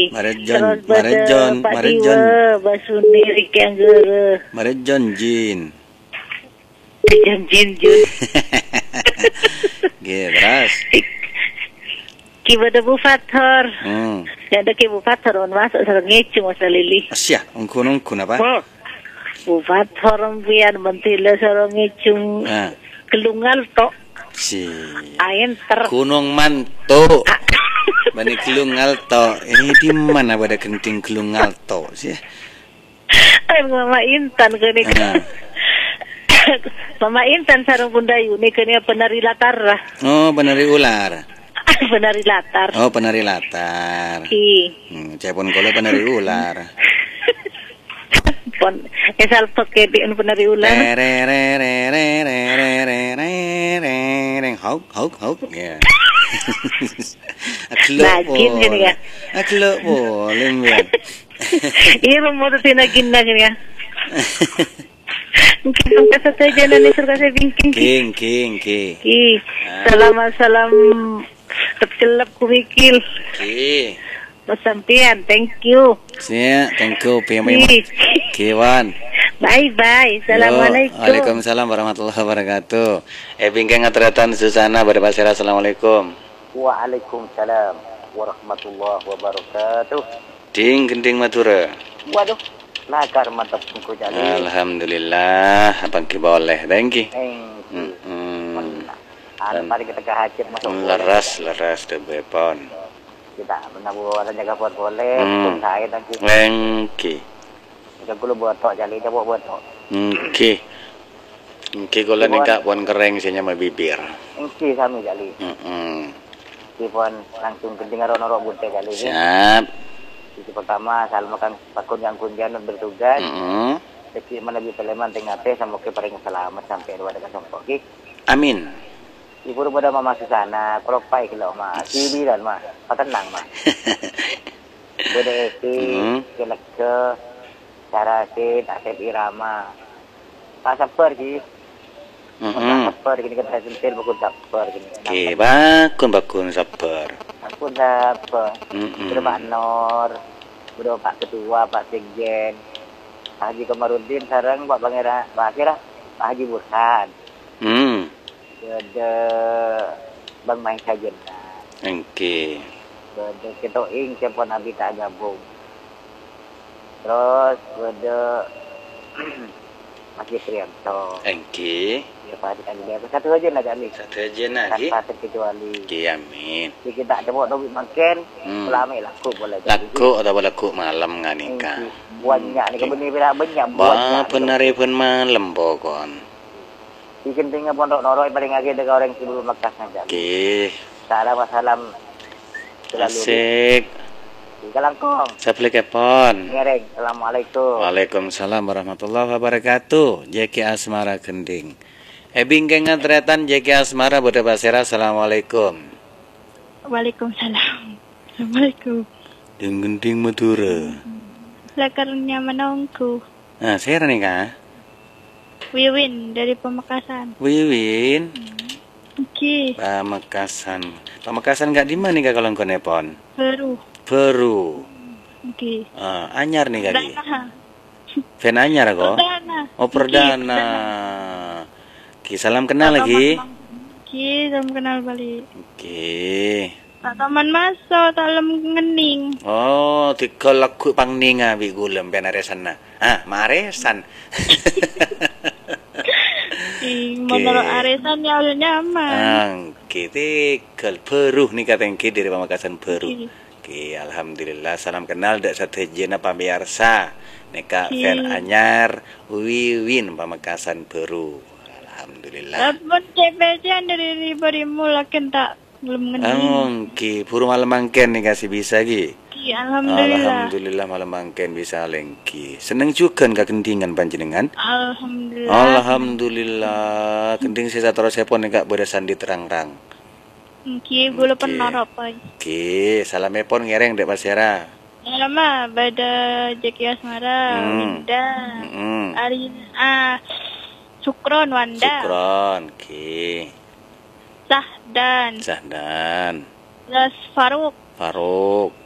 Marejon, Marejon, Basuni Rikyang Gere. Marejon Jin. Jin. Geras. Kibada Bu Fathor. Ya ada Bu Fathor on masuk sareng ngecung masalili. Asya, ungkun apa? Bu Fathor biar mentila sareng ngecung. Kelungal tok. Si. Ayen ter. Gunung Manto. Bani kelungal tok. Ini di mana pada kenting kelungal tok sih? Ay Mama Intan kene. Mama Intan sareng Bunda Yuni kene penari latar. Oh, penari ular. Penari latar. Oh, penari latar. Cepon kole penari ular. Pon esal pakai di penari ular. Hauk. Ya. Nagin gini ya. Aklok boleh ya. Iya mau tuh nagin ya. Mungkin kasa saja nanti surga saya bingking. King. Salam. Tercelap kumikil. Sampian, thank you. Thank you. Kiwan. Bye. Assalamualaikum. Waalaikumsalam warahmatullahi wabarakatuh. Bingkeng atratan Susana pada pasir. Assalamualaikum. Waalaikumsalam warahmatullahi wabarakatuh. Gending Madura. Waduh, nakar mantap ku jadi. Alhamdulillah, abang ki boleh, thank you. Mari kita ke hajat masuk. Leras debepon. Kita menabu orang jaga buat boleh, pun saya lagi. Thank you. Kita kulo buat tok jali dia buat tok. Kalau nikah pun kering sinya mah bibir. Kami jali. Pun langsung kedengar orang bunte jali. Siap. Itu pertama salam makan pakun yang kunjan bertugas. Deki mana bisa leman tengah teh sama ke paling selamat sampai dua dekat sompok. Amin. Ibu pada mama Susana, kalau pai kilo mah, sini dan mah, tenang mah. Beda esi, kelek ke, cara sit, asep irama, tak sabar sih. Sabar gini kan saya sentil bakun sabar gini. Bakun sabar. Bakun sabar. Sudah Pak Nor, sudah Pak Ketua, Pak Sekjen, Haji Kamarudin, sekarang Pak Bangera, Pak Akhirah, Pak Haji Burhan. Ada Bang Main Sajen. Oke. Ada Ketoing siapa Nabi tak gabung. Terus ada Masih Prianto. Oke. Ya Pak Adi satu aja nak kali. Satu aja lagi. Tanpa terkecuali. Amin. Jadi kita ada bawa duit makan, selama laku boleh. Laku atau laku malam nggak nikah. Banyak nih kebenar banyak. Penari pun malam pokon. Bikin tinggal pondok noroi paling lagi dengan orang sebelum Mekah saja. Salam. Asik. Kalangkong. Sapli kepon. Ngereng. Assalamualaikum. Waalaikumsalam warahmatullahi wabarakatuh. Jeki Asmara Gending. Bingkeng ngatretan Jeki Asmara Boda Basera. Assalamualaikum. Waalaikumsalam. Assalamualaikum. Gending Madura. Lakarnya menongku. Nah, saya nih kah? Wiwin dari Pamekasan. Wiwin. Oke. Pamekasan nggak di mana nih kalau engkau nepon? Peru. Oke. Anyar nih kali. Fan anyar kok? Perdana. Oke, salam kenal lagi. Oke, salam kenal balik. Oke. Tak taman masuk, talam ngening. Oh, tiga lagu pangninga bigulem benaresan na. Maresan. Menurut aresan ya udah nyaman. Kita Peru nih katengki dari Pamekasan Peru. Oke, alhamdulillah salam kenal dak satejena pamirsa. Neka fan anyar Wiwin Pamekasan Peru. Alhamdulillah. Apun CPC dari berimu lakin tak belum ngening. Oke, puru malam mangken nih kasih bisa gi. Alhamdulillah malam mangken bisa lengki. Seneng juga nggak kendingan panjenengan? Alhamdulillah. Kending sisa terus sepon nggak bodasan di terang-terang. Oke, boleh penarap aja. Oke, salam epon ngereng dek Pasera. Nama Bada Jeki Asmara, Winda, Arina, Sukron, Wanda, Sukron, Sahdan, terus Faruk,